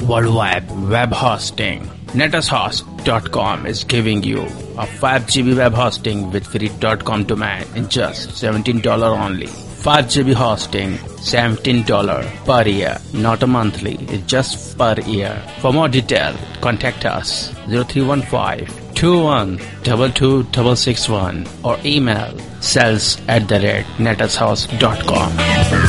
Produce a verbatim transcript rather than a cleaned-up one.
worldwide web hosting. netushost dot com is giving you a five gigabyte web hosting with free .com domain in just seventeen dollars only. five gigabyte hosting, seventeen dollars per year, not a monthly, it's just per year. For more detail, contact us zero three one five, two one two two six six one or email sales at the rate netushost dot com.